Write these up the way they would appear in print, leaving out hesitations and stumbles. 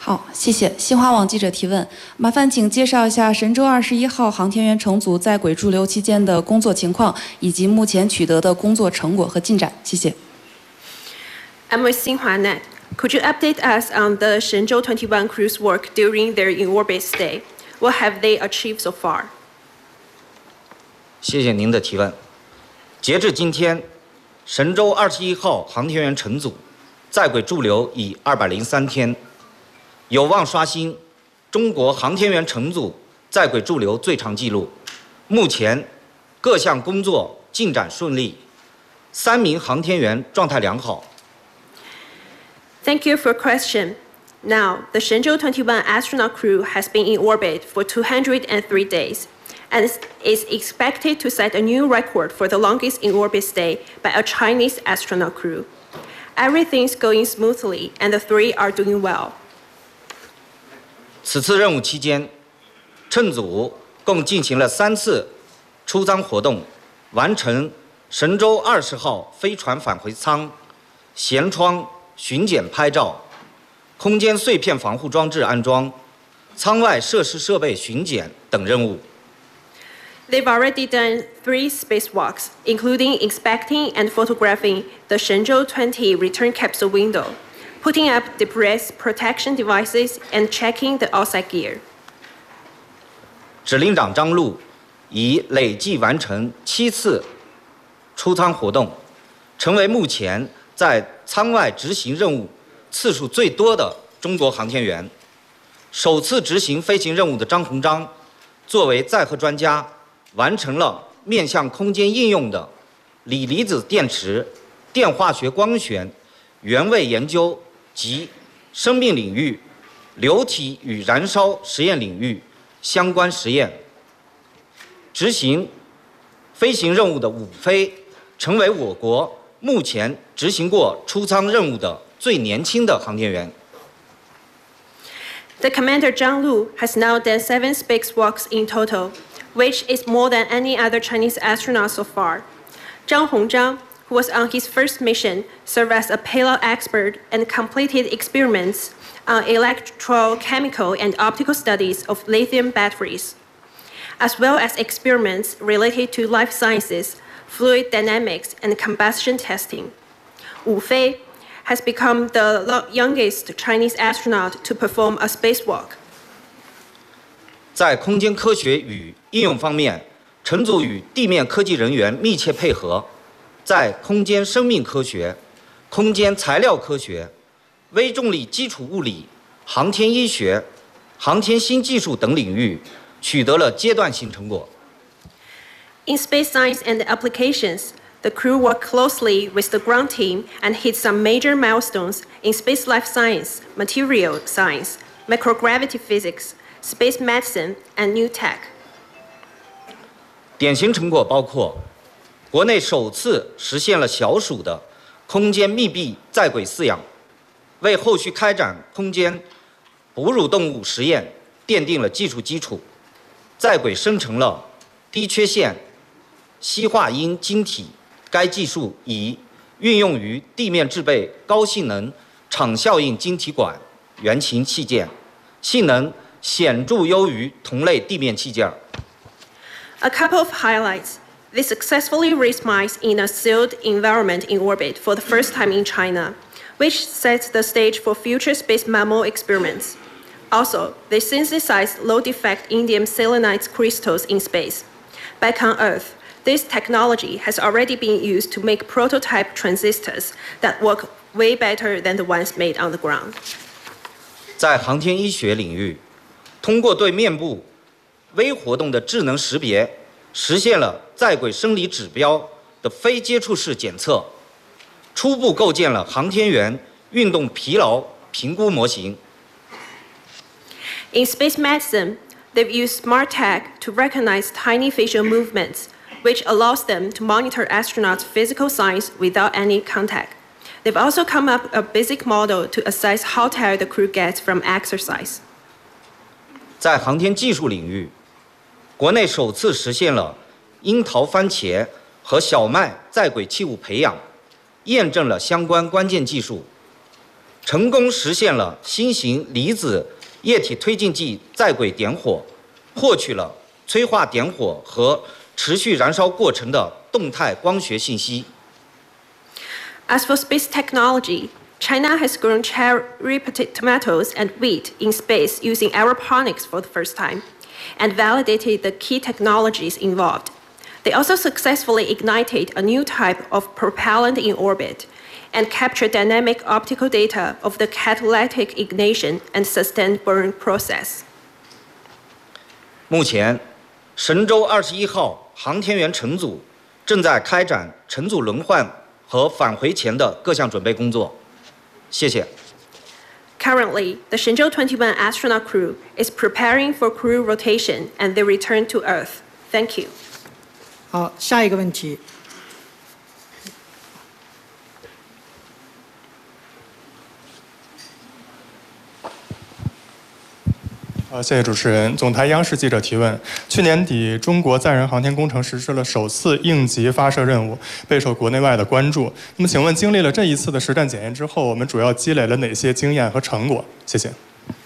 好，谢谢。新华网记者提问，麻烦请介绍一下神舟21号航天员乘组在轨驻留期间的工作情况，以及目前取得的工作成果和进展。谢谢。 I'm with Xinhua Net. Could you update us on the Shenzhou 21 crew's work during their in-orbit stay? What have they achieved so far? 谢谢您的提问。截至今天，神舟21号航天员乘组在轨驻留已203天，有望刷新中国航天员乘组在轨驻留最长纪录。目前各项工作进展顺利，3名航天员状态良好。 Thank you for your question. Now, the Shenzhou 21 astronaut crew has been in orbit for 203 days and is expected to set a new record for the longest in-orbit stay by a Chinese astronaut crew. Everything's going smoothly, and the three are doing well. 此次任务期间，乘组共进行了3次出舱活动，完成神舟20号飞船返回舱、舷窗巡检拍照、空间碎片防护装置安装、舱外设施设备巡检等任务。 They've already done 3 spacewalks, including inspecting and photographing the Shenzhou 20 return capsule window, putting up debris protection devices, and checking the outside gear. 指令长张陆已累计完成7次出舱活动，成为目前在舱外执行任务次数最多的中国航天员。首次执行飞行任务的张鸿章，作为载荷专家，完成了面向空间应用的锂离子电池、电化学光学、原位研究及生命领域、流体与燃烧实验领域相关实验。执行飞行任务的伍飞，成为我国目前执行过出舱任务的最年轻的航天员。 The commander Zhang Lu has now done 7 spacewalks in total, which is more than any other Chinese astronaut so far. Zhang Hongzhang, who was on his first mission, served as a payload expert and completed experiments on electrochemical and optical studies of lithium batteries, as well as experiments related to life sciences, fluid dynamics, and combustion testing. Wu Fei has become the youngest Chinese astronaut to perform a spacewalk. 在空间科学与应用方面，乘组与地面科技人员密切配合，在空间生命科学、空间材料科学、微重力基础物理、航天医学、航天新技术等领域取得了阶段性成果。 In space science and applications, the crew worked closely with the ground team and hit some major milestones in space life science, material science, microgravity physics, space medicine, and new tech. 典型成果包括：国内首次实现了小鼠的空间密闭在轨饲养，为后续开展空间哺乳动物实验奠定了技术基础；在轨生成了低缺陷硒化铟晶体，该技术已运用于地面制备高性能场效应晶体管原型器件，性能显著优于同类地面器件。 A couple of highlights. They successfully raised mice in a sealed environment in orbit for the first time in China, which sets the stage for future space mammal experiments. Also, they synthesized low-defect indium selenide crystals in space. Back on Earth, this technology has already been used to make prototype transistors that work way better than the ones made on the ground. 在航天医学领域，通过对面部微活动的智能识别，实现了在轨生理指标的非接触式检测，初步构建了航天员运动疲劳评估模型。 In space medicine, they've used smart tech to recognize tiny facial movements, which allows them to monitor astronauts' physical signs without any contact. They've also come up with a basic model to assess how tired the crew gets from exercise. 在航天技术领域，国内首次实现了樱桃番茄和小麦在轨器物培养，验证了相关关键技术。 成功实现了新型离子液体推进剂在轨点火，获取了催化点火和持续燃烧过程的动态光学信息。 As for space technology, China has grown cherry tomatoes and wheat in space using aeroponics for the first time, and validated the key technologies involved. They also successfully ignited a new type of propellant in orbit, and captured dynamic optical data of the catalytic ignition and sustained burn process. 目前，神舟21号航天员乘组正在开展乘组轮换和返回前的各项准备工作。谢谢。 Currently, the Shenzhou 21 astronaut crew is preparing for crew rotation and their return to Earth. Thank you. 好，下一个问题。 谢谢主持人。总台央视记者提问：去年底，中国载人航天工程实施了首次应急发射任务，备受国内外的关注。那么，请问经历了这一次的实战检验之后，我们主要积累了哪些经验和成果？谢谢。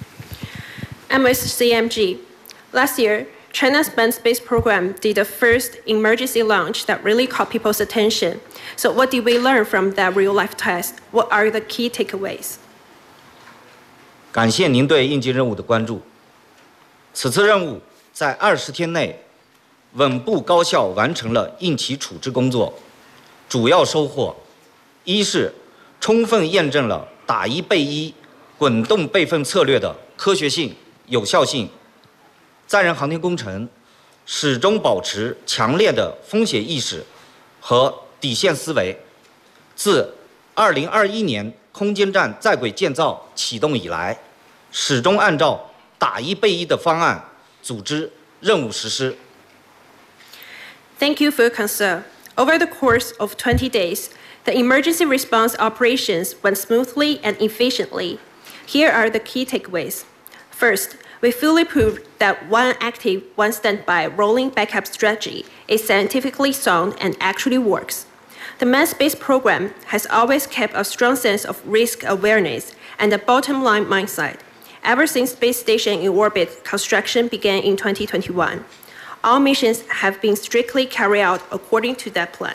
MSCMG. Last year, China's manned space program did the first emergency launch that really caught people's attention. So, what did we learn from that real-life test? What are the key takeaways? 感谢您对应急任务的关注。此次任务在20天内稳步高效完成了应急处置工作，主要收获：一是充分验证了打一备一滚动备份策略的科学性、有效性。载人航天工程始终保持强烈的风险意识和底线思维。自2021年空间站在轨建造启动以来，始终按照打一备一的方案组织任务实施。 Thank you for your concern. Over the course of 20 days, the emergency response operations went smoothly and efficiently. Here are the key takeaways. First, we fully proved that one active, one standby rolling backup strategy is scientifically sound and actually works. The manned space program has always kept a strong sense of risk awareness and a bottom line mindset. Ever since space station in orbit construction began in 2021, all missions have been strictly carried out according to that plan.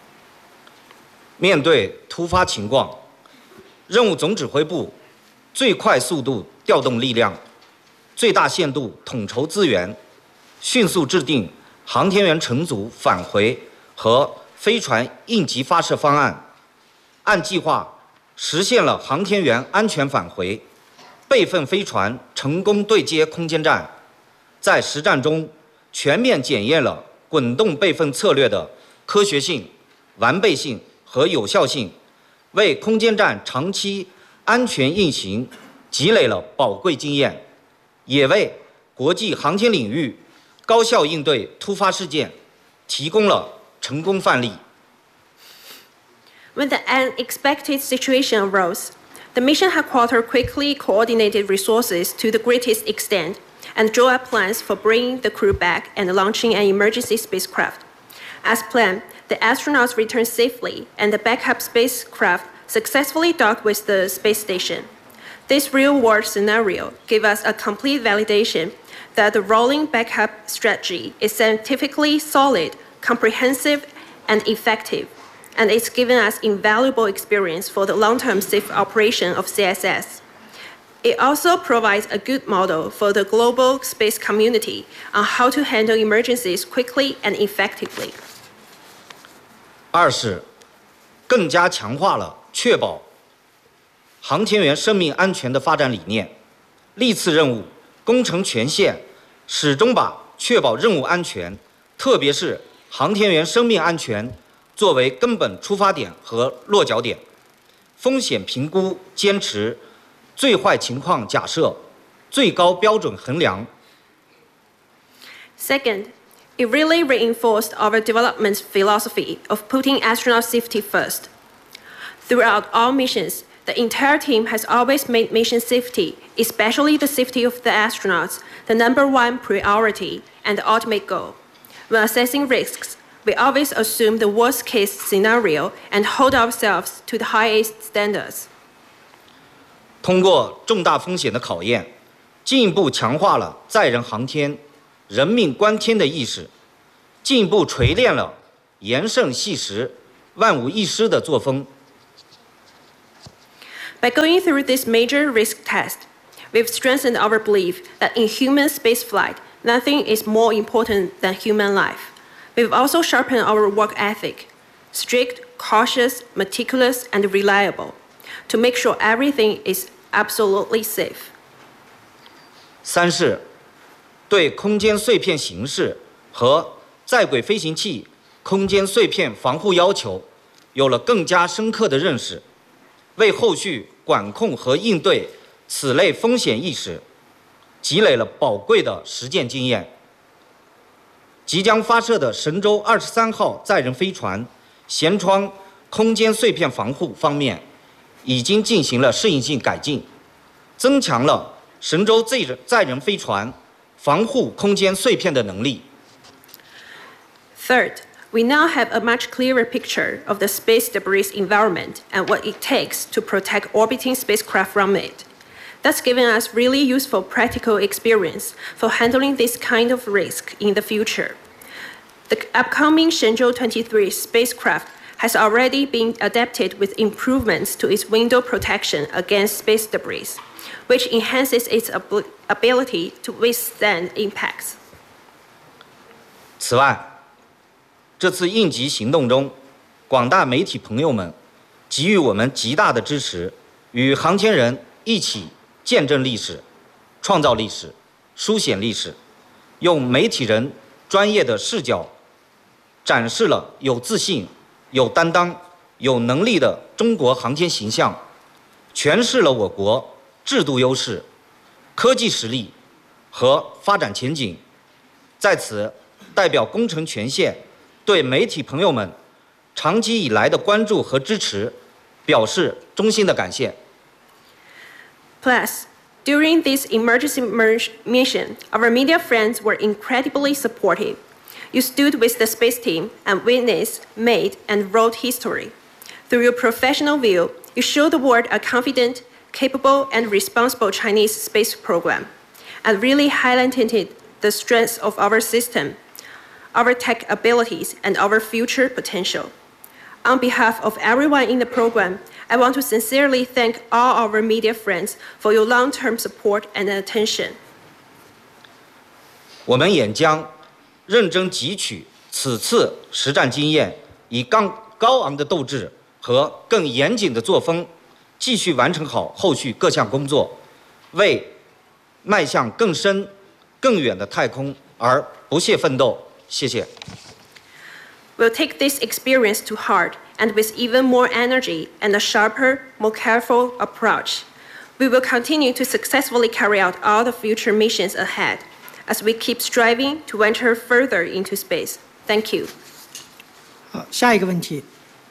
面对突发情况，任务总指挥部最快速度调动力量，最大限度统筹资源，迅速制定航天员乘组返回和飞船应急发射方案，按计划实现了航天员安全返回。备份飞船成功对接空间站，在实战中全面检验了滚动备份策略的科学性、完备性和有效性，为空间站长期安全运行积累了宝贵经验，也为国际航天领域高效应对突发事件提供了成功范例。 When the unexpected situation arose, the mission headquarters quickly coordinated resources to the greatest extent and drew up plans for bringing the crew back and launching an emergency spacecraft. As planned, the astronauts returned safely and the backup spacecraft successfully docked with the space station. This real-world scenario gave us a complete validation that the rolling backup strategy is scientifically solid, comprehensive, and effective, and it's given us invaluable experience for the long-term safe operation of CSS. It also provides a good model for the global space community on how to handle emergencies quickly and effectively. 二是更加强化了确保航天员生命安全的发展理念。历次任务工程全线始终把确保任务安全，特别是航天员生命安全作为根本出发点和落脚点，风险评估坚持最坏情况假设、最高标准衡量。 Second, it really reinforced our development philosophy of putting astronaut safety first. Throughout all missions, the entire team has always made mission safety, especially the safety of the astronauts, the #1 priority and the ultimate goal. When assessing risks, we always assume the worst-case scenario and hold ourselves to the highest standards. 通过重大风险的考验，进一步强化了载人航天、人命关天的意识，进一步锤炼了严慎细实、万无一失的作风。 By going through this major risk test, we've strengthened our belief that in human spaceflight, nothing is more important than human life. We've also sharpened our work ethic, strict, cautious, meticulous, and reliable, to make sure everything is absolutely safe. 三是对空间碎片形式和在轨飞行器空间碎片防护要求有了更加深刻的认识，为后续管控和应对此类风险意识积累了宝贵的实践经验。即将发射的神舟23号载人飞船舷窗空间碎片防护方面，已经进行了适应性改进，增强了神舟载人飞船防护空间碎片的能力。 Third, we now have a much clearer picture of the space debris environment and what it takes to protect orbiting spacecraft from it. That's given us really useful practical experience for handling this kind of risk in the future. The upcoming Shenzhou 23 spacecraft has already been adapted with improvements to its window protection against space debris, which enhances its ability to withstand impacts. 此外，这次应急行动中，广大媒体朋友们给予我们极大的支持，与航天人一起见证历史、创造历史、书写历史，用媒体人专业的视角，展示了有自信、有担当、有能力的中国航天形象，诠释了我国制度优势、科技实力和发展前景。在此，代表工程全线对媒体朋友们长期以来的关注和支持表示衷心的感谢。 Plus, during this emergency mission, our media friends were incredibly supportive. You stood with the space team and witnessed, made, and wrote history. Through your professional view, you showed the world a confident, capable, and responsible Chinese space program, and really highlighted the strengths of our system, our tech abilities, and our future potential. On behalf of everyone in the program, I want to sincerely thank all our media friends for your long-term support and attention. 我们也将认真汲取此次实战经验，以高昂的斗志和更严谨的作风，继续完成好后续各项工作，为迈向更深、更远的太空而不懈奋斗。谢谢。 We'll take this experience to heart and with even more energy and a sharper, more careful approach. We will continue to successfully carry out all the future missions ahead as we keep striving to venture further into space. Thank you. 好，下一个问题。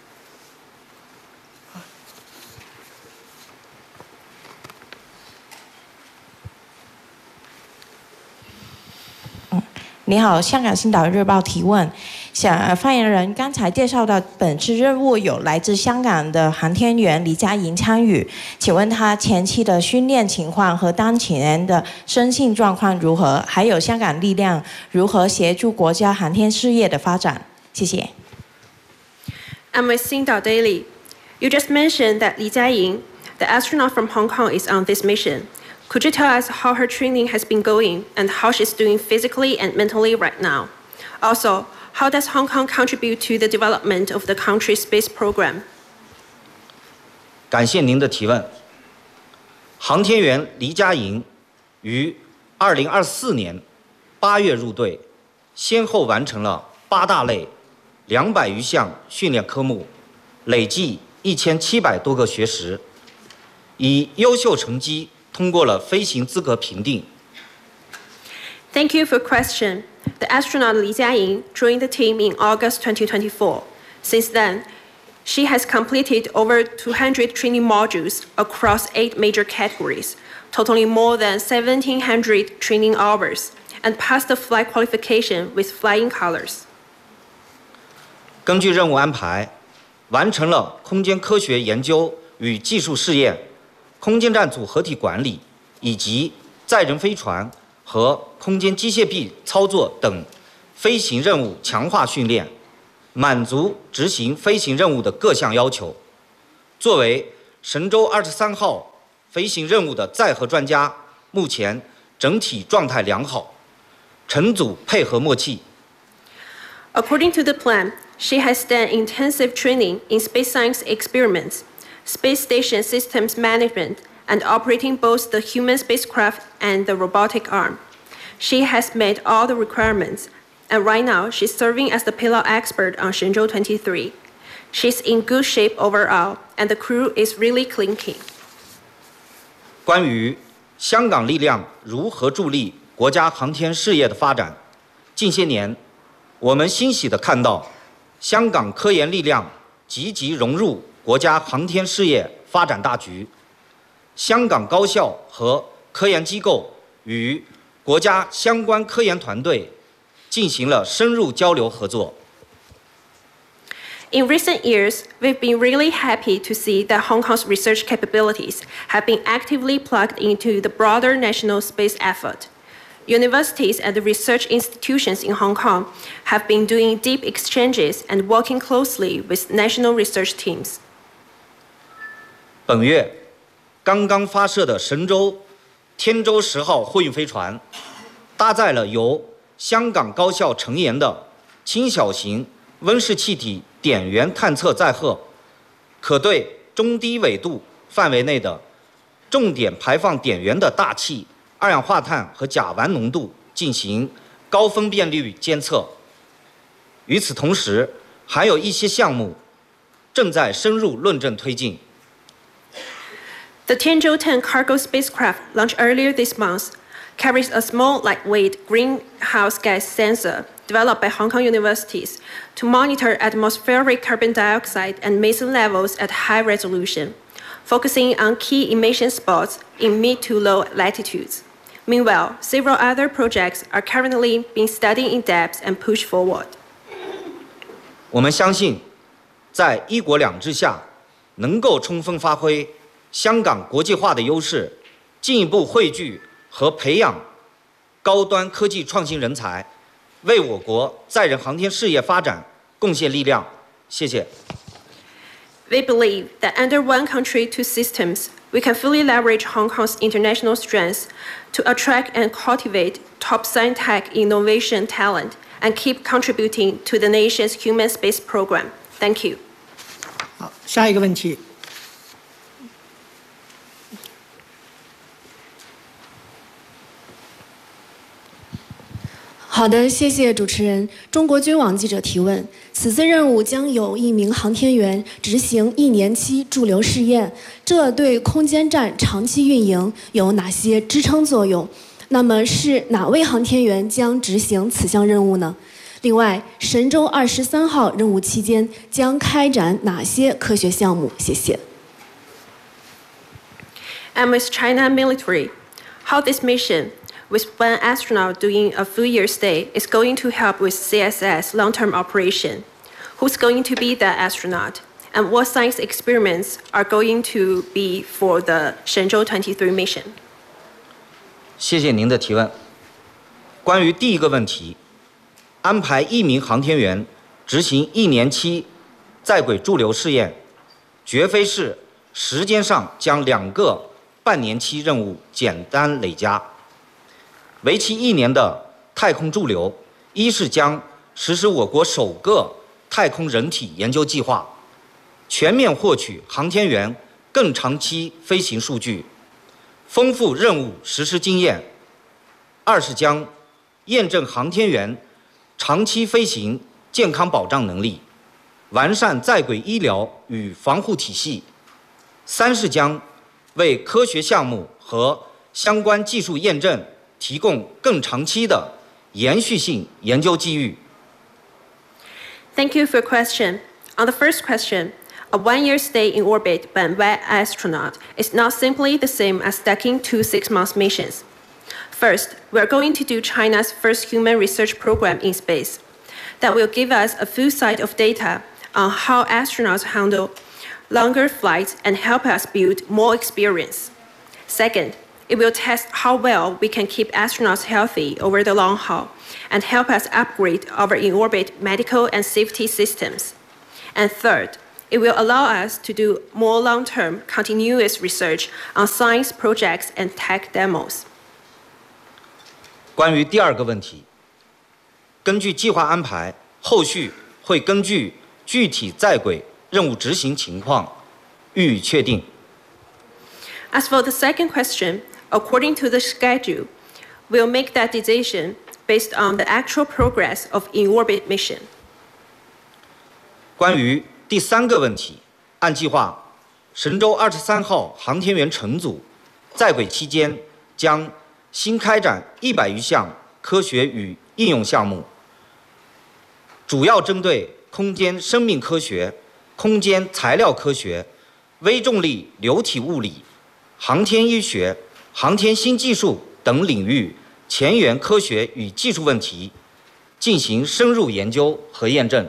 你好，香港星岛日报提问。发言人刚才介绍到，本次任务有来自香港的航天员李佳莹参与，请问他前期的训练情况和当前的身心状况如何？还有香港力量如何协助国家航天事业的发展？谢谢。 I'm with Xingdao Daily. You just mentioned that Li Jiaying, the astronaut from Hong Kong, is on this mission. Could you tell us how her training has been going and how she's doing physically and mentally right now? Also, how does Hong Kong contribute to the development of the country's space program? 感谢您的提问。航天员黎佳莹于2024年8月入队，先后完成了8大类200余项训练科目，累计1700多个学时，以优秀成绩通过了飞行资格评定。 Thank you for your question. The astronaut Li Jiaying joined the team in August 2024. Since then, she has completed over 200 training modules across 8 major categories, totaling more than 1,700 training hours, and passed the flight qualification with flying colors. 根据任务安排，完成了空间科学研究与技术试验、 空间站组合体管理以及载人飞船和空间机械臂操作等飞行任务强化训练，满足执行飞行任务的各项要求。作为神舟23号飞行任务的载荷专家，目前整体状态良好，乘组配合默契。 According to the plan, she has done intensive training in space science experiments, space station systems management, and operating both the human spacecraft and the robotic arm. She has met all the requirements, and right now she's serving as the payload expert on Shenzhou 23. She's in good shape overall, and the crew is really clinking. 关于香港力量如何助力国家航天事业的发展，近些年，我们欣喜地看到，香港科研力量积极融入国家航天事业发展大局。香港高校和科研机构与国家相关科研团队进行了深入交流合作。 In recent years, we've been really happy to see that Hong Kong's research capabilities have been actively plugged into the broader national space effort. Universities and research institutions in Hong Kong have been doing deep exchanges and working closely with national research teams. 本月刚刚发射的神舟天舟10号货运飞船，搭载了由香港高校成研的轻小型温室气体点源探测载荷，可对中低纬度范围内的重点排放点源的大气、二氧化碳和甲烷浓度进行高分辨率监测。与此同时，还有一些项目正在深入论证推进。 The Tianzhou 10 cargo spacecraft launched earlier this month carries a small, lightweight greenhouse gas sensor developed by Hong Kong universities to monitor atmospheric carbon dioxide and methane levels at high resolution, focusing on key emission spots in mid to low latitudes. Meanwhile, several other projects are currently being studied in depth and pushed forward. 我们相信，在一国两制下，能够充分发挥香港国际化的优势，进一步汇聚和培养高端科技创新人才，为我国载人航天事业发展贡献力量。谢谢。 We believe that under one country, two systems, we can fully leverage Hong Kong's international strengths to attract and cultivate top science tech innovation talent and keep contributing to the nation's human space program. Thank you. 好，下一个问题。 好的，谢谢主持人。中国军网记者提问：此次任务将有1名航天员执行1年期驻留试验，这对空间站长期运营有哪些支撑作用？那么是哪位航天员将执行此项任务呢？另外，神舟23号任务期间将开展哪些科学项目？谢谢。 And with China military, how this mission, with one astronaut doing a full-year stay, is going to help with CSS long-term operation. Who's going to be that astronaut? And what science experiments are going to be for the Shenzhou 23 mission? 谢谢您的提问。关于第一个问题，安排1名航天员执行1年期在轨驻留试验，绝非是时间上将2个半年期任务简单累加。为期1年的太空驻留，一是将实施我国首个太空人体研究计划，全面获取航天员更长期飞行数据，丰富任务实施经验；二是将验证航天员长期飞行健康保障能力，完善在轨医疗与防护体系；三是将为科学项目和相关技术验证提供更长期的延续性研究机遇。 Thank you for your question. On the first question, a one-year stay in orbit by an astronaut is not simply the same as stacking 2 6-month missions. First, we are going to do China's first human research program in space that will give us a full set of data on how astronauts handle longer flights and help us build more experience. Second, it will test how well we can keep astronauts healthy over the long haul and help us upgrade our in-orbit medical and safety systems. And third, it will allow us to do more long-term, continuous research on science projects and tech demos. 关于第二个问题，根据计划安排，后续会根据具体在轨任务执行情况予以确定。 As for the second question, according to the schedule, we'll make that decision based on the actual progress of in-orbit mission. 关于第三个问题，按计划，神舟23号航天员乘组在轨期间将新开展100余项科学与应用项目，主要针对空间生命科学、空间材料科学、微重力流体物理、航天医学、航天新技术等领域前沿科学与技术问题进行深入研究和验证。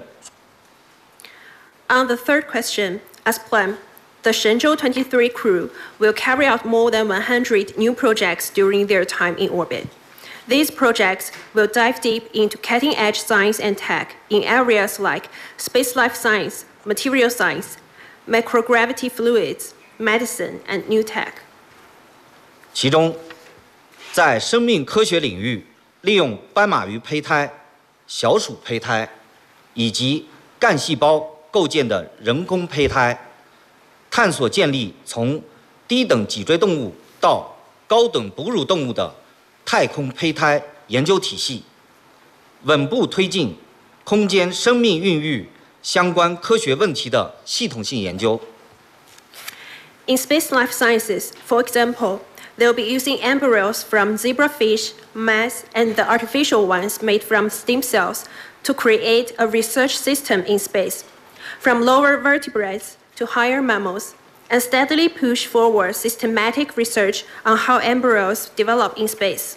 On the third question, as planned, the Shenzhou 23 crew will carry out more than 100 new projects during their time in orbit. These projects will dive deep into cutting-edge science and tech in areas like space life science, material science, microgravity fluids, medicine, and new tech. 其中，在生命科学领域，利用斑马鱼胚胎、小鼠胚胎以及干细胞构建的人工胚胎，探索建立从低等脊椎动物到高等哺乳动物的太空胚胎研究体系，稳步推进空间生命孕育相关科学问题的系统性研究。 In space life sciences, for example, they'll be using embryos from zebrafish, mice, and the artificial ones made from stem cells to create a research system in space, from lower vertebrates to higher mammals, and steadily push forward systematic research on how embryos develop in space.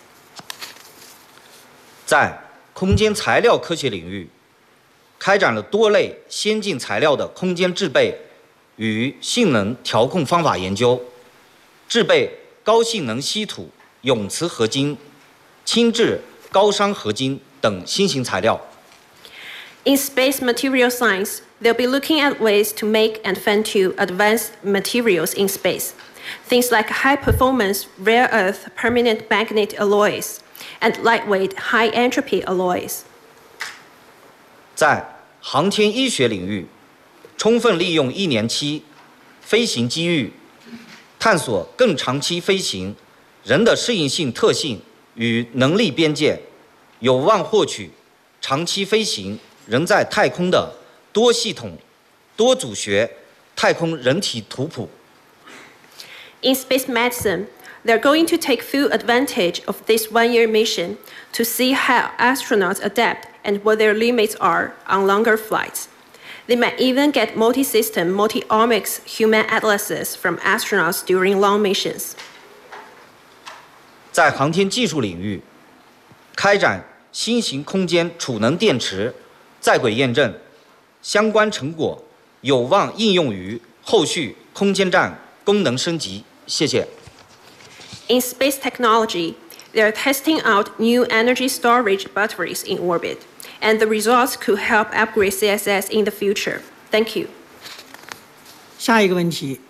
在空间材料科学领域，开展了多类先进材料的空间制备与性能调控方法研究，制备高性能稀土、永磁合金、轻质高熵合金等新型材料。 In space material science, they'll be looking at ways to make and fine-tune advanced materials in space. Things like high-performance rare earth permanent magnet alloys and lightweight high-entropy alloys. 在航天医学领域，充分利用1年期飞行机遇，探索更长期飞行人的适应性特性与能力边界，有望获取长期飞行人在太空的多系统、多组学太空人体图谱。 In space medicine, they're going to take full advantage of this one-year mission to see how astronauts adapt and what their limits are on longer flights. They might even get multi-system, multi-omics human atlases from astronauts during long missions. 在航天技术领域，开展新型空间储能电池在轨验证，相关成果有望应用于后续空间站功能升级。谢谢。 In space technology, they're testing out new energy storage batteries in orbit, and the results could help upgrade CSS in the future. Thank you. 下一个问题。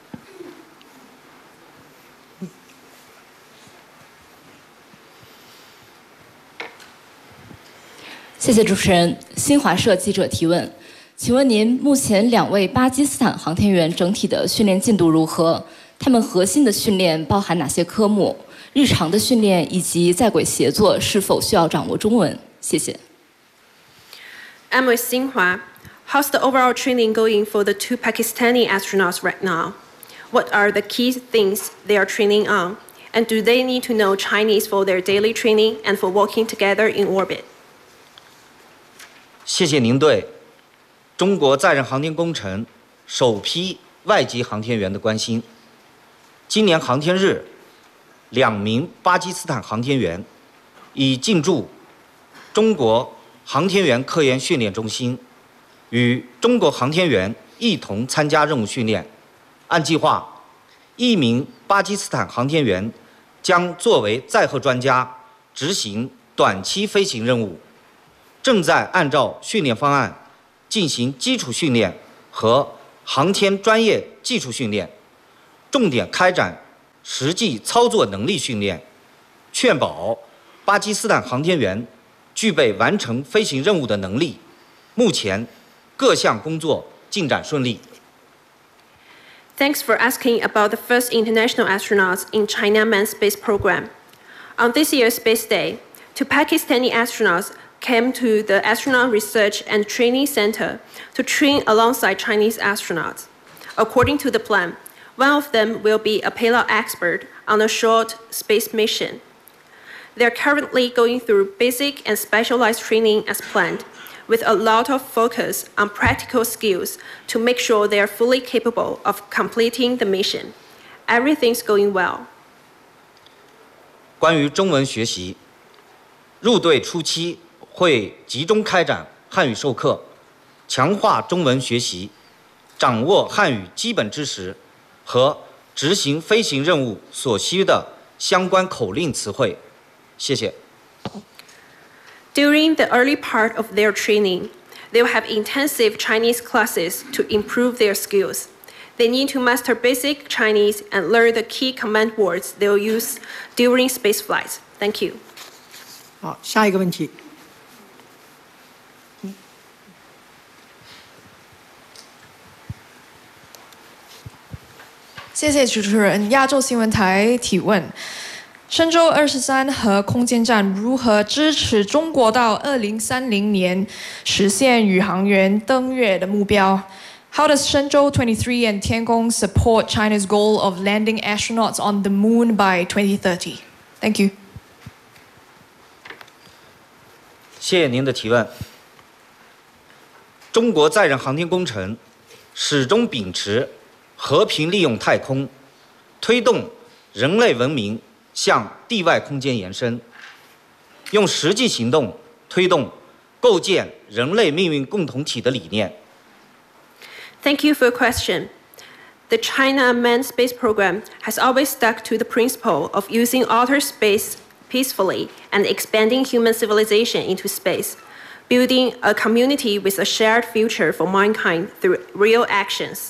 谢谢主持人。新华社记者提问：请问您目前2位巴基斯坦航天员整体的训练进度如何？他们核心的训练包含哪些科目？日常的训练以及在轨协作是否需要掌握中文？谢谢。 I'm with Xinhua. How's the overall training going for the 2 Pakistani astronauts right now? What are the key things they are training on? And do they need to know Chinese for their daily training and for working together in orbit? 谢谢您对中国载人航天工程首批外籍航天员的关心。今年航天日，2名巴基斯坦航天员已进驻中国航天员科研训练中心，与中国航天员一同参加任务训练。按计划， 1名巴基斯坦航天员将作为载荷专家执行短期飞行任务，正在按照训练方案进行基础训练和航天专业技术训练，重点开展实际操作能力训练，确保巴基斯坦航天员具备完成飞行任务的能力。目前各项工作进展顺利。 Thanks for asking about the first international astronauts in China Manned Space Program. On this year's Space Day, 2 Pakistani astronauts came to the Astronaut Research and Training Center to train alongside Chinese astronauts. According to the plan, one of them will be a payload expert on a short space mission. They're currently going through basic and specialized training as planned, with a lot of focus on practical skills to make sure they are fully capable of completing the mission. Everything's going well. 关于中文学习，入队初期会集中开展汉语授课，强化中文学习，掌握汉语基本知识和执行飞行任务所需的相关口令词汇。谢谢。 During the early part of their training, they will have intensive Chinese classes to improve their skills. They need to master basic Chinese and learn the key command words they'll use during space flights. Thank you. 好，下一个问题。 谢谢主持人。亚洲新闻台提问：神舟23和空间站如何支持中国到2030年实现宇航员登月的目标 ？How does Shenzhou 23 and Tiangong support China's goal of landing astronauts on the moon by 2030? Thank you. 谢谢您的提问。中国载人航天工程始终秉持和平利用太空，推动人类文明向地外空间延伸，用实际行动推动构建人类命运共同体的理念。 Thank you for your question. The China Manned Space Program has always stuck to the principle of using outer space peacefully and expanding human civilization into space, building a community with a shared future for mankind through real actions.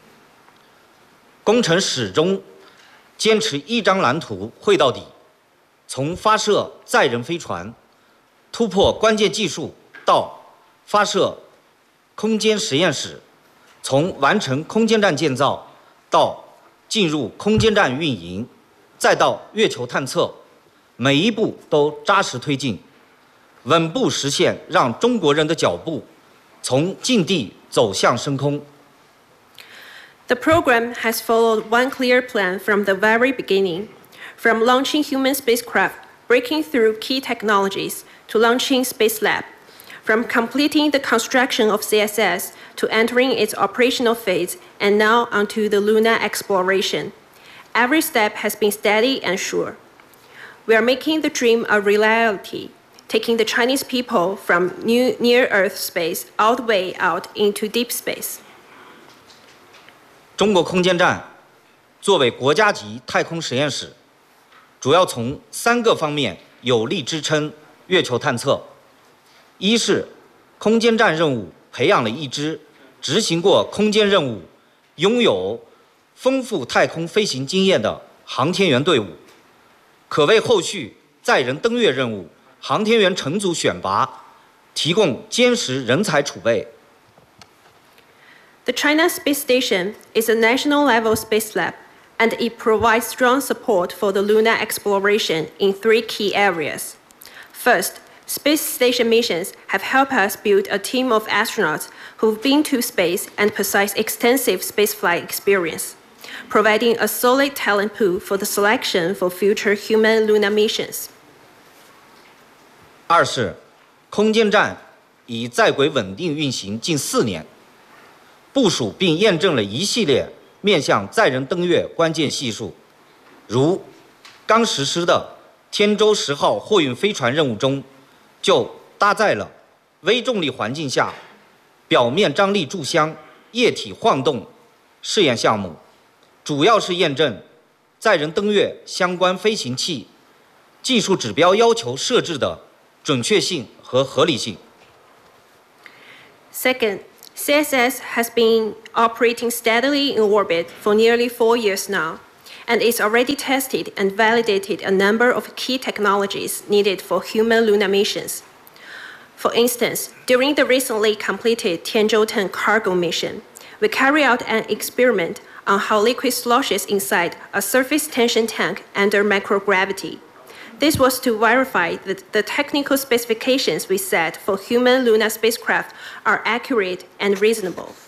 工程始终坚持一张蓝图绘到底，从发射载人飞船、突破关键技术到发射空间实验室，从完成空间站建造到进入空间站运营，再到月球探测，每一步都扎实推进，稳步实现让中国人的脚步从近地走向升空。 The program has followed one clear plan from the very beginning, from launching human spacecraft, breaking through key technologies, to launching Space Lab, from completing the construction of CSS to entering its operational phase, and now onto the lunar exploration. Every step has been steady and sure. We are making the dream a reality, taking the Chinese people from near-Earth space all the way out into deep space. 中国空间站作为国家级太空实验室，主要从3个方面有力支撑月球探测。一是空间站任务培养了一支执行过空间任务、拥有丰富太空飞行经验的航天员队伍，可为后续载人登月任务、航天员乘组选拔提供坚实人才储备。 The China Space Station is a national-level space lab, and it provides strong support for the lunar exploration in 3 key areas. First, space station missions have helped us build a team of astronauts who've been to space and possess extensive spaceflight experience, providing a solid talent pool for the selection for future human lunar missions. 二是空间站已在轨稳定运行近4年。部署并验证了一系列面向载人登月关键系数，如刚实施的天舟10号货运飞船任务中，就搭载了微重力环境下表面张力柱箱液体晃动试验项目， 主要是验证载人登月相关飞行器技术指标要求设置的准确性和合理性。 Second, CSS has been operating steadily in orbit for nearly 4 years now, and it's already tested and validated a number of key technologies needed for human lunar missions. For instance, during the recently completed Tianzhou-10 cargo mission, we carried out an experiment on how liquid sloshes inside a surface tension tank under microgravity. This was to verify that the technical specifications we set for human lunar spacecraft are accurate and reasonable.